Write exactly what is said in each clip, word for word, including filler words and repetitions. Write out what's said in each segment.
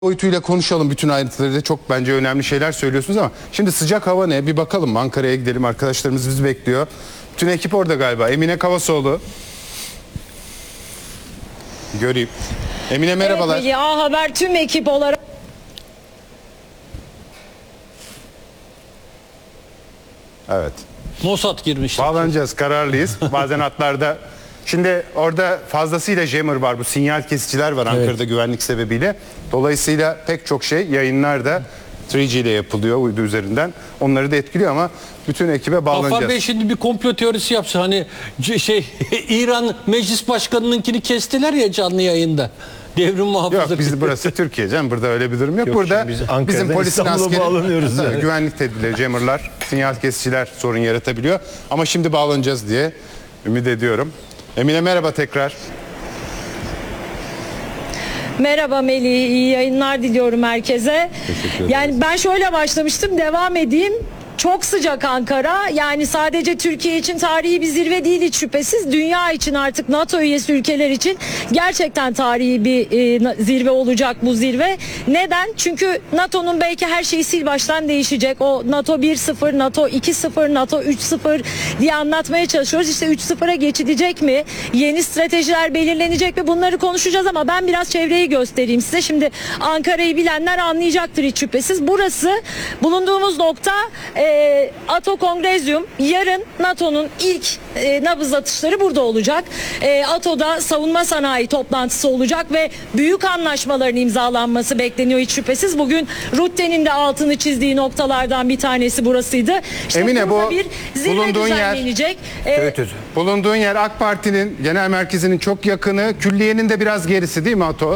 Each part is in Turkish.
boyutuyla konuşalım, bütün ayrıntıları da çok bence önemli şeyler söylüyorsunuz ama şimdi sıcak hava ne? Bir bakalım, Ankara'ya gidelim, arkadaşlarımız bizi bekliyor. Bütün ekip orada galiba. Emine Kavasoğlu. Göreyim. Emine merhabalar. Evet, A Haber tüm ekip olarak. Evet. Mossad girmiş. Bağlanacağız, kararlıyız. Bazen hatlarda. Şimdi orada fazlasıyla jammer var, bu sinyal kesiciler var Ankara'da, evet, güvenlik sebebiyle. Dolayısıyla pek çok şey, yayınlar da üç G ile yapılıyor uydu üzerinden. Onları da etkiliyor ama bütün ekibe bağlanacağız. Gafar Bey şimdi bir komplo teorisi yapsa, hani şey İran Meclis Başkanı'nınkini kestiler ya canlı yayında. Devrim muhafızı. Yok, biz burası Türkiye canım, burada öyle bir durum yok. yok burada biz bizim polisin, askeri bağlanıyoruz. Yani. Güvenlik tedbirleri, jammerlar, sinyal kesiciler sorun yaratabiliyor. Ama şimdi bağlanacağız diye ümit ediyorum. Emine merhaba tekrar. Merhaba Melih, iyi yayınlar diliyorum herkese. Yani ben şöyle başlamıştım, devam edeyim. Çok sıcak Ankara, yani sadece Türkiye için tarihi bir zirve değil hiç şüphesiz. Dünya için, artık NATO üyesi ülkeler için gerçekten tarihi bir e, zirve olacak bu zirve. Neden? Çünkü NATO'nun belki her şeyi sil baştan değişecek. O NATO bir sıfır, NATO iki sıfır, NATO üç sıfır diye anlatmaya çalışıyoruz. İşte üç sıfıra geçilecek mi? Yeni stratejiler belirlenecek mi? Bunları konuşacağız ama ben biraz çevreyi göstereyim size. Şimdi Ankara'yı bilenler anlayacaktır hiç şüphesiz. Burası, bulunduğumuz nokta e, Ato Kongrezyum. Yarın NATO'nun ilk e, nabız atışları burada olacak. E, Ato'da savunma sanayi toplantısı olacak ve büyük anlaşmaların imzalanması bekleniyor hiç şüphesiz. Bugün Rutte'nin de altını çizdiği noktalardan bir tanesi burasıydı. İşte Emine, bu bir zirve bulunduğun düzenlenecek. yer, evet, evet. Bulunduğun yer AK Parti'nin genel merkezinin çok yakını, külliyenin de biraz gerisi değil mi Ato?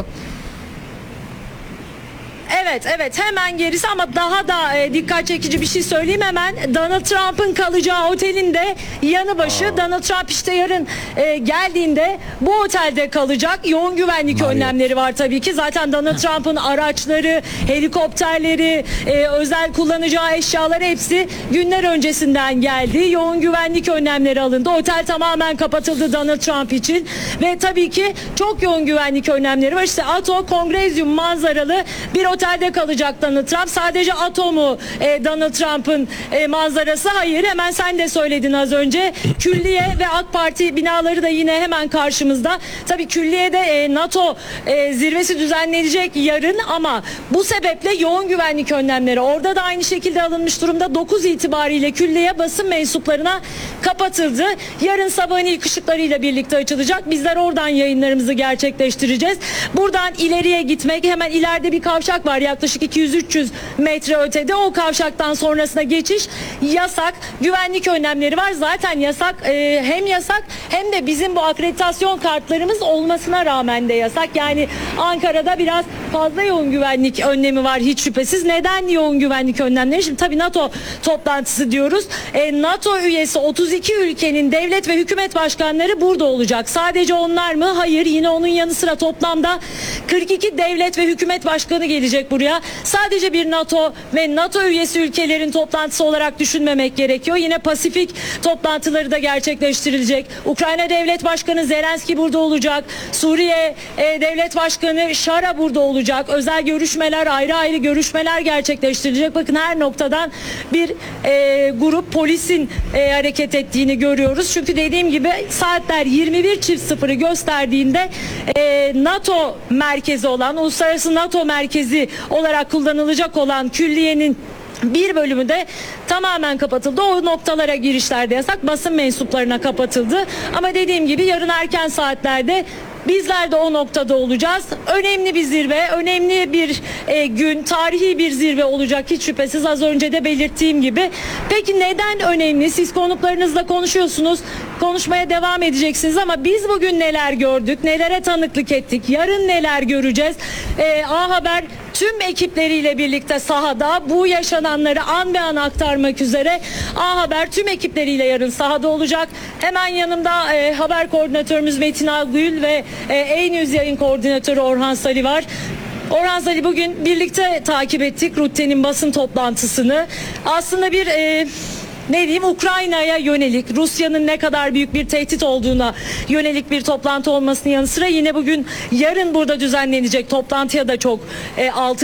Evet, evet, hemen gerisi ama daha da e, dikkat çekici bir şey söyleyeyim hemen. Donald Trump'ın kalacağı otelin de yanı başı. Aa. Donald Trump işte yarın e, geldiğinde bu otelde kalacak. Yoğun güvenlik Marriott. önlemleri var tabii ki. Zaten Donald Trump'ın araçları, helikopterleri, e, özel kullanacağı eşyaları hepsi günler öncesinden geldi. Yoğun güvenlik önlemleri alındı. Otel tamamen kapatıldı Donald Trump için ve tabii ki çok yoğun güvenlik önlemleri var. İşte Ato Kongrezyum manzaralı bir otelde kalacak Donald Trump. Sadece atomu e, Donald Trump'ın e, manzarası. Hayır, hemen sen de söyledin az önce. Külliye ve AK Parti binaları da yine hemen karşımızda. Tabii külliyede e, NATO e, zirvesi düzenlenecek yarın ama bu sebeple yoğun güvenlik önlemleri orada da aynı şekilde alınmış durumda. dokuz itibariyle külliye basın mensuplarına kapatıldı. Yarın sabahın ilk ışıklarıyla birlikte açılacak. Bizler oradan yayınlarımızı gerçekleştireceğiz. Buradan ileriye gitmek, hemen ileride bir kavşak var yaklaşık iki yüz üç yüz metre ötede. O kavşaktan sonrasına geçiş yasak. Güvenlik önlemleri var. Zaten yasak, e, hem yasak hem de bizim bu akreditasyon kartlarımız olmasına rağmen de yasak. Yani Ankara'da biraz fazla yoğun güvenlik önlemi var hiç şüphesiz. Neden yoğun güvenlik önlemleri? Şimdi tabii NATO toplantısı diyoruz. E, NATO üyesi otuz iki ülkenin devlet ve hükümet başkanları burada olacak. Sadece onlar mı? Hayır. Yine onun yanı sıra toplamda kırk iki devlet ve hükümet başkanı gelecek buraya. Sadece bir NATO ve NATO üyesi ülkelerin toplantısı olarak düşünmemek gerekiyor. Yine Pasifik toplantıları da gerçekleştirilecek. Ukrayna Devlet Başkanı Zelenski burada olacak. Suriye e, Devlet Başkanı Şara burada olacak. Özel görüşmeler, ayrı ayrı görüşmeler gerçekleştirilecek. Bakın her noktadan bir e, grup polisin e, hareket ettiğini görüyoruz. Çünkü dediğim gibi saatler yirmi bir sıfırı gösterdiğinde e, NATO merkezi olan, Uluslararası NATO merkezi olarak kullanılacak olan külliyenin bir bölümü de tamamen kapatıldı. O noktalara girişlerde yasak, basın mensuplarına kapatıldı. Ama dediğim gibi yarın erken saatlerde bizler de o noktada olacağız. Önemli bir zirve, önemli bir e, gün, tarihi bir zirve olacak hiç şüphesiz, az önce de belirttiğim gibi. Peki neden önemli? Siz konuklarınızla konuşuyorsunuz, konuşmaya devam edeceksiniz ama biz bugün neler gördük, nelere tanıklık ettik, yarın neler göreceğiz? E, A Haber tüm ekipleriyle birlikte sahada bu yaşananları an be an aktarmak üzere A Haber tüm ekipleriyle yarın sahada olacak. Hemen yanımda e, haber koordinatörümüz Metin Algül ve e, E-News yayın koordinatörü Orhan Sali var. Orhan Sali, bugün birlikte takip ettik Rutte'nin basın toplantısını. Aslında bir e, ne diyeyim, Ukrayna'ya yönelik, Rusya'nın ne kadar büyük bir tehdit olduğuna yönelik bir toplantı olmasının yanı sıra yine bugün yarın burada düzenlenecek toplantıya da çok e, altı